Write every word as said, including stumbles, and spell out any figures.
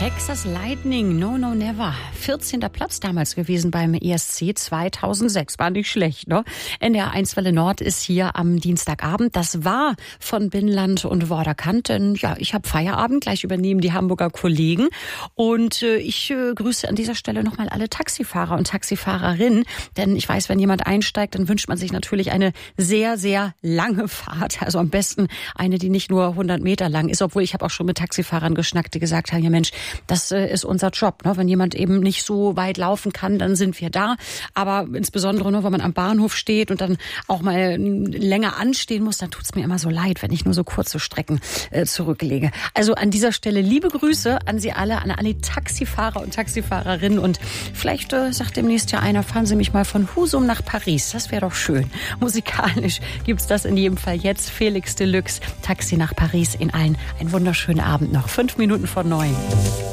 Texas Lightning, No No Never. vierzehnter Platz damals gewesen beim E S C zweitausendsechs. War nicht schlecht, ne? N D R eins Welle Nord ist hier am Dienstagabend. Das war von Binnenland und Vorderkant, denn ja, ich habe Feierabend. Gleich übernehmen die Hamburger Kollegen. Und äh, ich äh, grüße an dieser Stelle nochmal alle Taxifahrer und Taxifahrerinnen. Denn ich weiß, wenn jemand einsteigt, dann wünscht man sich natürlich eine sehr, sehr lange Fahrt. Also am besten eine, die nicht nur hundert Meter lang ist. Obwohl ich habe auch schon mit Taxifahrern geschnackt, die gesagt haben, ja Mensch, das äh, ist unser Job. Ne? Wenn jemand eben nicht so weit laufen kann, dann sind wir da. Aber insbesondere nur, wenn man am Bahnhof steht und dann auch mal länger anstehen muss, dann tut's mir immer so leid, wenn ich nur so kurze Strecken äh, zurücklege. Also an dieser Stelle liebe Grüße an Sie alle, an alle Taxifahrer und Taxifahrerinnen. Und vielleicht äh, sagt demnächst ja einer, fahren Sie mich mal von Husum nach Paris. Das wäre doch schön. Musikalisch gibt's das in jedem Fall jetzt. Felix Deluxe, Taxi nach Paris in allen. Einen wunderschönen Abend noch. Fünf Minuten vor neun.